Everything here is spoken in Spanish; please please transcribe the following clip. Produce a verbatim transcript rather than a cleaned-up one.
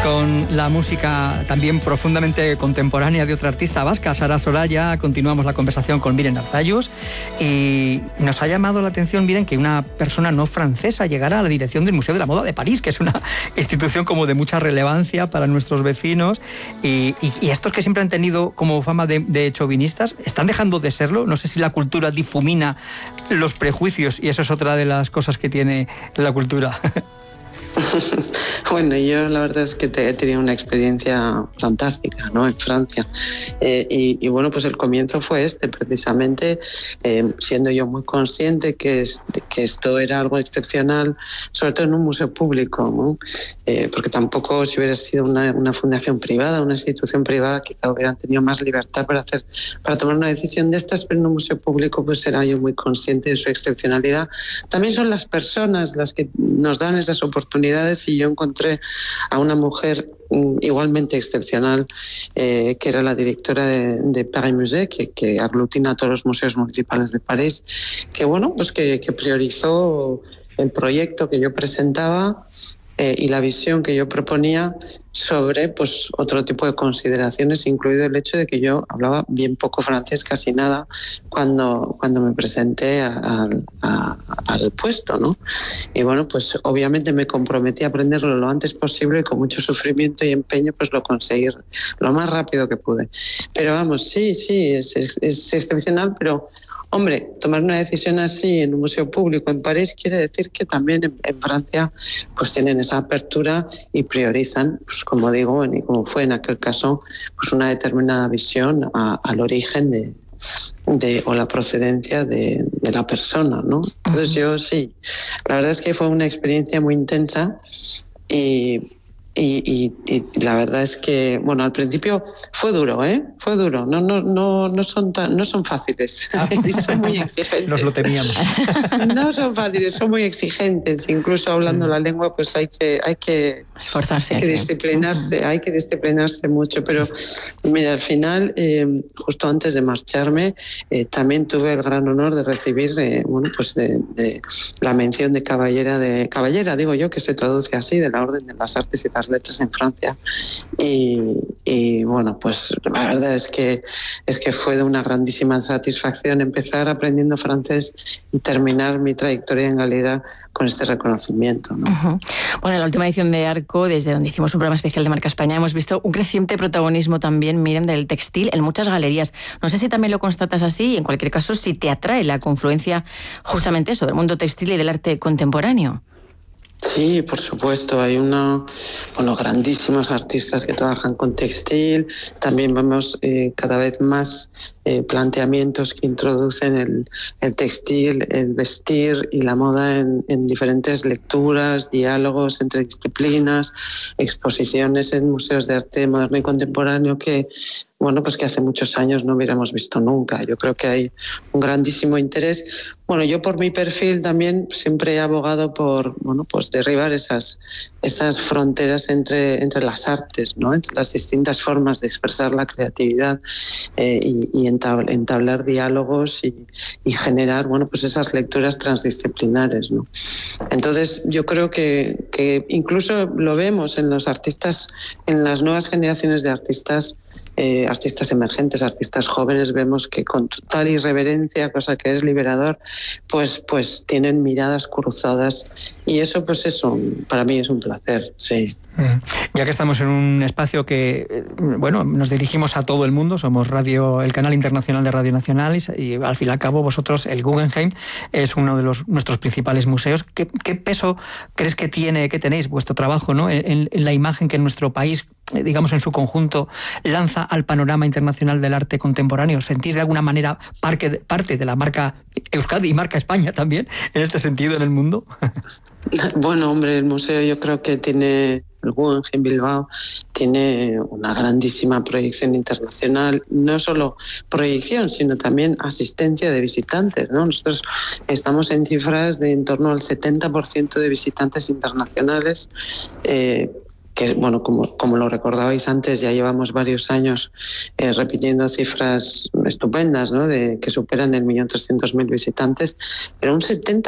con la música también profundamente contemporánea de otra artista vasca, Sara Soraya. Continuamos la conversación con Miren Arzallus y nos ha llamado la atención, Miren, que una persona no francesa llegara a la dirección del Museo de la Moda de París, que es una institución como de mucha relevancia para nuestros vecinos, y, y, y estos que siempre han tenido como fama de, de chauvinistas, ¿están dejando de serlo? No sé si la cultura difumina los prejuicios, y eso es otra de las cosas que tiene la cultura. Bueno, yo la verdad es que te, he tenido una experiencia fantástica, ¿no?, en Francia. Eh, y, y bueno, pues el comienzo fue este, precisamente, eh, siendo yo muy consciente que, es, que esto era algo excepcional, sobre todo en un museo público, ¿no? Eh, porque tampoco, si hubiera sido una, una fundación privada, una institución privada, quizá hubieran tenido más libertad para hacer, para tomar una decisión de estas, pero en un museo público pues era yo muy consciente de su excepcionalidad. También son las personas las que nos dan esas oportunidades, y yo encontré a una mujer igualmente excepcional, eh, que era la directora de, de Paris Musée, que, que aglutina a todos los museos municipales de París, que bueno, pues que, que priorizó el proyecto que yo presentaba eh, y la visión que yo proponía sobre pues otro tipo de consideraciones, incluido el hecho de que yo hablaba bien poco francés, casi nada, cuando, cuando me presenté a, a, a, al puesto, ¿no? Y bueno, pues obviamente me comprometí a aprenderlo lo antes posible, y con mucho sufrimiento y empeño pues lo conseguí lo más rápido que pude. Pero vamos, sí, sí, es, es, es excepcional, pero hombre, tomar una decisión así en un museo público en París quiere decir que también en, en Francia pues tienen esa apertura y priorizan, pues como digo, y como fue en aquel caso, pues una determinada visión a, al origen de, de o la procedencia de, de la persona, ¿no? Entonces yo sí, la verdad es que fue una experiencia muy intensa y Y, y, y la verdad es que, bueno, al principio fue duro, ¿eh? Fue duro. No, no, no, no son tan, no son fáciles. Ah. Y son muy exigentes. Nos lo temíamos. No son fáciles, son muy exigentes. Incluso hablando mm. la lengua, pues hay que, hay que esforzarse, hay que sí. disciplinarse, uh-huh. hay que disciplinarse mucho. Pero mira, al final, eh, justo antes de marcharme, eh, también tuve el gran honor de recibir, eh, bueno, pues de, de la mención de caballera de caballera, digo yo, que se traduce así, de la Orden de las Artes y las Letras en Francia. Y, y bueno, pues la verdad es que es que fue de una grandísima satisfacción empezar aprendiendo francés y terminar mi trayectoria en Galera con este reconocimiento, ¿no? Uh-huh. Bueno, en la última edición de Arco, desde donde hicimos un programa especial de Marca España, hemos visto un creciente protagonismo también, Miren, del textil en muchas galerías. No sé si también lo constatas así, y en cualquier caso, si te atrae la confluencia justamente eso, del mundo textil y del arte contemporáneo. Sí, por supuesto, hay una, bueno, grandísimos artistas que trabajan con textil. También vemos eh, cada vez más eh, planteamientos que introducen el, el textil, el vestir y la moda en, en diferentes lecturas, diálogos entre disciplinas, exposiciones en museos de arte moderno y contemporáneo que, bueno, pues que hace muchos años no hubiéramos visto nunca. Yo creo que hay un grandísimo interés. Bueno, yo por mi perfil también siempre he abogado por, bueno, pues derribar esas, esas fronteras entre, entre las artes, ¿no? Entre las distintas formas de expresar la creatividad eh, y, y entablar, entablar diálogos y, y generar, bueno, pues esas lecturas transdisciplinares, ¿no? Entonces, yo creo que, que incluso lo vemos en los artistas, en las nuevas generaciones de artistas, Eh, artistas emergentes, artistas jóvenes, vemos que con total irreverencia, cosa que es liberador, pues, pues tienen miradas cruzadas, y eso pues eso para mí es un placer, sí. Ya que estamos en un espacio que, bueno, nos dirigimos a todo el mundo, somos radio, el canal internacional de Radio Nacional, y, y al fin y al cabo vosotros, el Guggenheim, es uno de los nuestros principales museos. ¿Qué, qué peso crees que tiene, que tenéis vuestro trabajo, ¿no?, en, en la imagen que nuestro país, digamos en su conjunto, lanza al panorama internacional del arte contemporáneo? ¿Sentís de alguna manera parte, parte de la marca Euskadi y marca España también, en este sentido, en el mundo? Bueno, hombre, el museo yo creo que tiene, el Guggenheim Bilbao tiene una grandísima proyección internacional, no solo proyección, sino también asistencia de visitantes, ¿no? Nosotros estamos en cifras de en torno al setenta por ciento de visitantes internacionales, eh, que, bueno, como, como lo recordabais antes, ya llevamos varios años eh, repitiendo cifras estupendas, ¿no?, de que superan el millón trescientos mil visitantes, pero un setenta